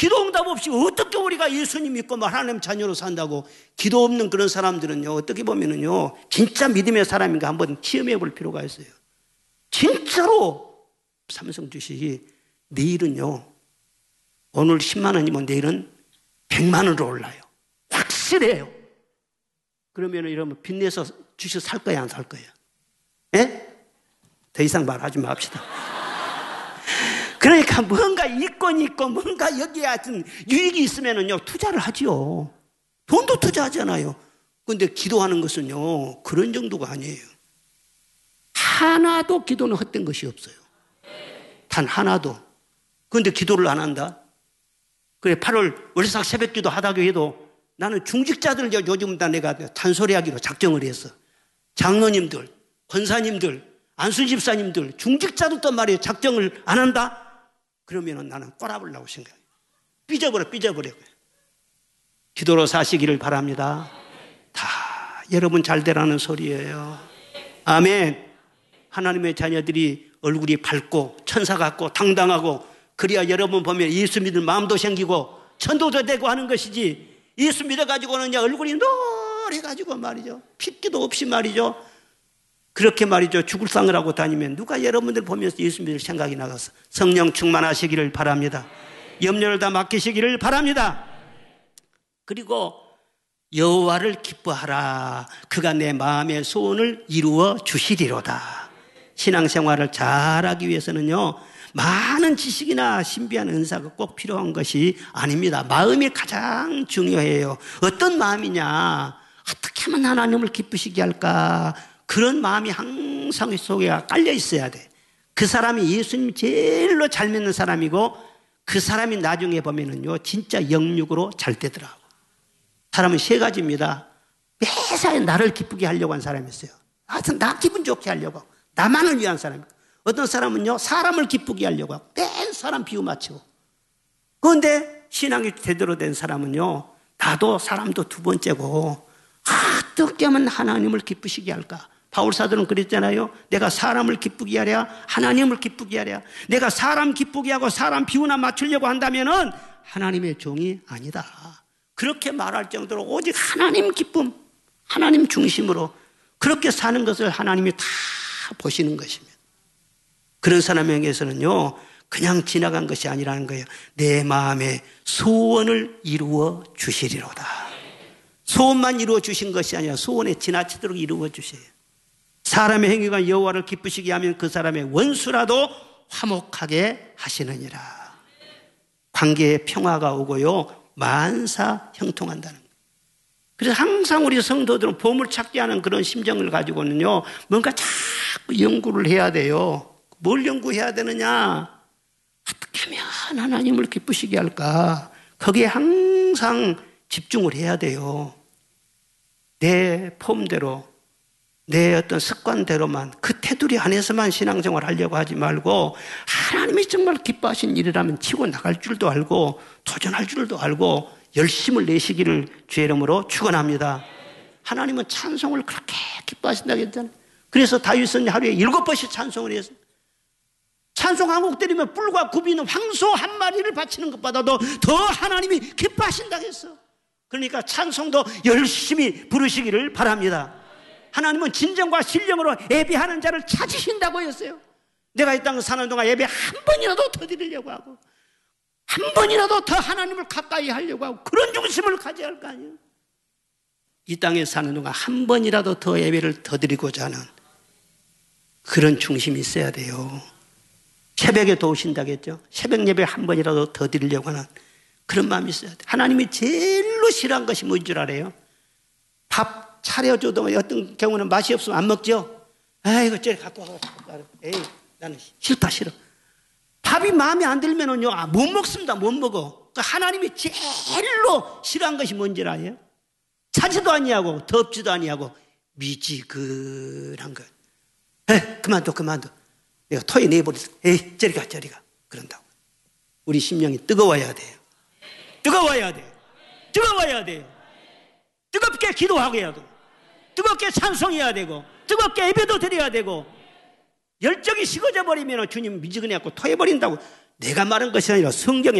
기도 응답 없이 어떻게 우리가 예수님 믿고 하나님 자녀로 산다고. 기도 없는 그런 사람들은요, 어떻게 보면은요, 진짜 믿음의 사람인가 한번 시험해 볼 필요가 있어요. 진짜로 삼성 주식이 내일은요, 오늘 10만 원이면 내일은 100만 원으로 올라요. 확실해요. 그러면 여러분 빚내서 주식 살 거야, 안 살 거야? 예? 더 이상 말하지 맙시다. 그러니까 뭔가 이권이 있고 뭔가 여기에 하여튼 유익이 있으면은요, 투자를 하지요. 돈도 투자하잖아요. 그런데 기도하는 것은요, 그런 정도가 아니에요. 하나도 기도는 헛된 것이 없어요. 단 하나도. 그런데 기도를 안 한다? 그래, 8월 월삭 새벽기도 하다고 해도 나는 중직자들 요즘 다 내가 잔소리하기로 작정을 했어. 장로님들, 권사님들, 안수 집사님들, 중직자들도 말이에요. 작정을 안 한다? 그러면은 나는 꼬라보려고 생각해요. 삐져버려. 기도로 사시기를 바랍니다. 다 여러분 잘 되라는 소리예요. 아멘. 하나님의 자녀들이 얼굴이 밝고 천사 같고 당당하고, 그래야 여러분 보면 예수 믿을 마음도 생기고 천도도 되고 하는 것이지, 예수 믿어가지고는 얼굴이 노래가지고 말이죠, 핏기도 없이 말이죠, 그렇게 말이죠, 죽을 상을 하고 다니면 누가 여러분들 보면서 예수 믿을 생각이 나가서. 성령 충만하시기를 바랍니다. 염려를 다 맡기시기를 바랍니다. 그리고 여호와를 기뻐하라. 그가 내 마음의 소원을 이루어 주시리로다. 신앙생활을 잘하기 위해서는요, 많은 지식이나 신비한 은사가 꼭 필요한 것이 아닙니다. 마음이 가장 중요해요. 어떤 마음이냐, 어떻게 하면 하나님을 기쁘시게 할까, 그런 마음이 항상 속에 깔려 있어야 돼. 그 사람이 예수님 제일로 잘 믿는 사람이고, 그 사람이 나중에 보면은요, 진짜 영육으로 잘 되더라고. 사람은 세 가지입니다. 매사에 나를 기쁘게 하려고 하는 사람이 있어요. 하여튼 나 기분 좋게 하려고 하고, 나만을 위한 사람이고, 어떤 사람은요, 사람을 기쁘게 하려고 하고 맨 사람 비유 맞추고. 그런데 신앙이 제대로 된 사람은요, 나도 사람도 두 번째고, 어떻게 하면 하나님을 기쁘시게 할까. 바울사도는 그랬잖아요. 내가 사람을 기쁘게 하랴, 하나님을 기쁘게 하랴. 내가 사람 기쁘게 하고 사람 비유나 맞추려고 한다면은 하나님의 종이 아니다. 그렇게 말할 정도로 오직 하나님 기쁨, 하나님 중심으로 그렇게 사는 것을 하나님이 다 보시는 것입니다. 그런 사람에게서는요, 그냥 지나간 것이 아니라는 거예요. 내 마음의 소원을 이루어 주시리로다. 소원만 이루어 주신 것이 아니라 소원에 지나치도록 이루어 주세요. 사람의 행위가 여호와를 기쁘시게 하면 그 사람의 원수라도 화목하게 하시느니라. 관계에 평화가 오고요, 만사 형통한다는 거예요. 그래서 항상 우리 성도들은 보물찾기 하는 그런 심정을 가지고는요, 뭔가 자꾸 연구를 해야 돼요. 뭘 연구해야 되느냐? 어떻게 하면 하나님을 기쁘시게 할까? 거기에 항상 집중을 해야 돼요. 내 폼대로, 내 어떤 습관대로만, 그 테두리 안에서만 신앙생활 하려고 하지 말고, 하나님이 정말 기뻐하신 일이라면 치고 나갈 줄도 알고 도전할 줄도 알고 열심을 내시기를 주의 이름으로 축원합니다. 하나님은 찬송을 그렇게 기뻐하신다고 했잖아요. 그래서 다윗은 하루에 7번씩 찬송을 했어요. 찬송 한 곡 드리면 뿔과 굽이 있는 황소 한 마리를 바치는 것보다도 더 하나님이 기뻐하신다고 했어. 그러니까 찬송도 열심히 부르시기를 바랍니다. 하나님은 진정과 신령으로 예배하는 자를 찾으신다고 했어요. 내가 이 땅을 사는 동안 예배 한 번이라도 더 드리려고 하고, 한 번이라도 더 하나님을 가까이 하려고 하고, 그런 중심을 가져야 할 거 아니에요. 이 땅에 사는 동안 한 번이라도 더 예배를 더 드리고자 하는 그런 중심이 있어야 돼요. 새벽에 도우신다고 했죠. 새벽 예배 한 번이라도 더 드리려고 하는 그런 마음이 있어야 돼요. 하나님이 제일로 싫어한 것이 뭔 줄 알아요? 밥 차려줘도 어떤 경우는 맛이 없으면 안 먹죠. 아이고 저리 갖고 와. 에이 나는 싫다 싫어. 밥이 마음에 안 들면은요, 못 먹습니다. 못 먹어. 그러니까 하나님이 제일로 싫어한 것이 뭔지 알아요? 차지도 아니하고 덥지도 아니하고 미지근한 것. 에이 그만둬. 내가 토해 내버렸어. 에이 저리 가. 그런다고. 우리 심령이 뜨거워야 돼요. 뜨거워야 돼요. 뜨겁게 기도하고 뜨겁게 찬송해야 되고, 뜨겁게 예배도 드려야 되고. 열정이 식어져 버리면 주님 미지근해갖고 토해버린다고. 내가 말한 것이 아니라 성경에